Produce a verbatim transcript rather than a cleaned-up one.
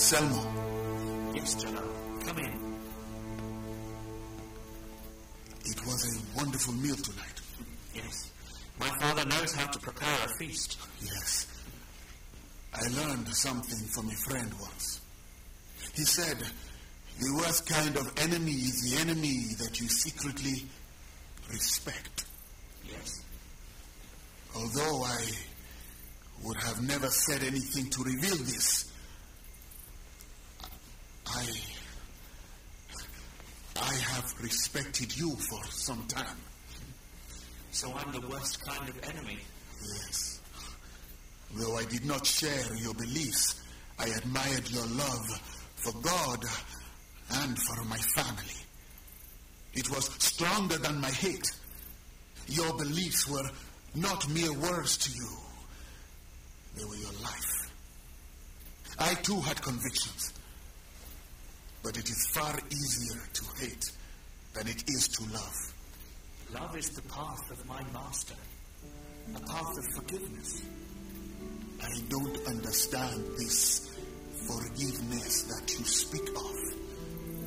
Anselmo. Yes, General. Come in. It was a wonderful meal tonight. Yes. My father knows how to prepare a feast. Yes. I learned something from a friend once. He said, the worst kind of enemy is the enemy that you secretly respect. Yes. Although I would have never said anything to reveal this, I... I have respected you for some time. So I'm the worst kind of enemy? Yes. Though I did not share your beliefs, I admired your love for God and for my family. It was stronger than my hate. Your beliefs were not mere words to you. They were your life. I too had convictions. But it is far easier to hate than it is to love. Love is the path of my master. A path of forgiveness. I don't understand this forgiveness that you speak of.